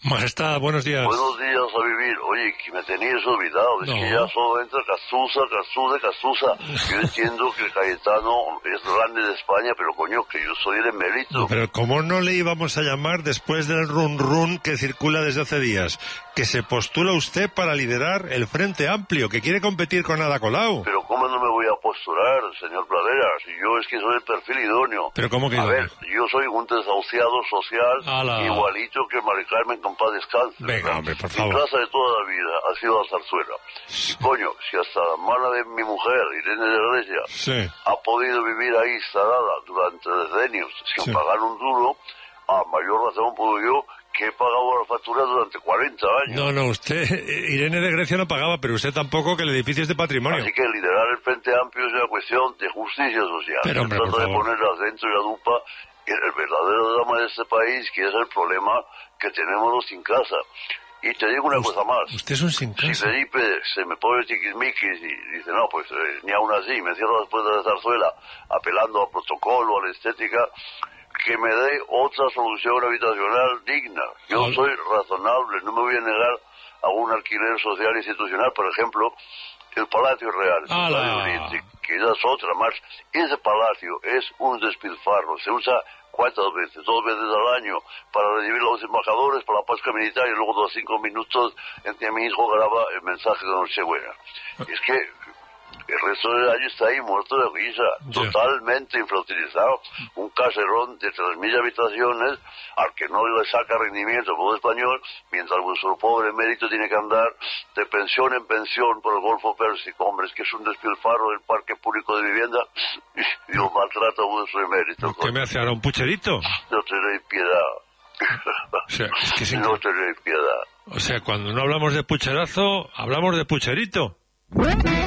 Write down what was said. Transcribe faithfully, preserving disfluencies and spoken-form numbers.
Majestad, buenos días. Buenos días a vivir. Oye, que me tenías olvidado. Es no. que ya solo entra Cazuza, Cazuza, Cazuza. Yo entiendo que Cayetano es grande de España, pero coño, que yo soy el emérito. No, pero ¿cómo no le íbamos a llamar después del run run que circula desde hace días? Que se postula usted para liderar el Frente Amplio, que quiere competir con Ada Colau. Pero ¿cómo no me voy a postular, señor Pradera? Si yo es que soy el perfil idóneo. ¿Pero cómo que A idóneo? ver, yo soy un desahuciado social, ¡Hala! igualito que Mari Carmen con paz descanse. Venga, hombre, por favor. Mi casa de toda la vida ha sido la zarzuela. Y coño, si hasta la mano de mi mujer, Irene de Grecia, Sí. ha podido vivir ahí instalada durante decenios sin Sí. pagar un duro, a mayor razón puedo yo, que he pagado la factura durante cuarenta años. No, no, usted, Irene de Grecia no pagaba, pero usted tampoco, que el edificio es de patrimonio. Así que liderar el Frente Amplio es una cuestión de justicia social. Pero, hombre, Se por trata de favor. poner el acento y la lupa en el verdadero drama de este país, que es el problema que tenemos los sin casa. Y te digo una Usted- cosa más. Usted es un sin Si casa. Felipe se me pone tiquismiquis y dice, no, pues eh, ni aún así, me cierro después de la zarzuela, apelando al protocolo, a la estética, que me dé otra solución habitacional digna. Yo Al- soy razonable, no me voy a negar a un alquiler social institucional, por ejemplo, el Palacio Real, ¡Hala! Estadio Oriente, que ya es otra más. Ese palacio es un despilfarro, se usa cuántas veces, dos veces al año, para recibir a los embajadores, para la Pascua Militar, y luego dos cinco minutos en que mi hijo graba el mensaje de Nochebuena. Es que el resto del año está ahí muerto de risa, Ya. totalmente infrautilizado. Un caserón de tres mil habitaciones al que no le saca rendimiento por español, mientras vuestro pobre emérito tiene que andar de pensión en pensión por el Golfo Pérsico. Hombre, es que es un despilfarro del parque público de vivienda y lo maltrata vuestro emérito. ¿Qué me hace ahora, un pucherito? No tenéis piedad. O sea, es que es No increíble. tenéis piedad. O sea, cuando no hablamos de pucherazo, hablamos de pucherito.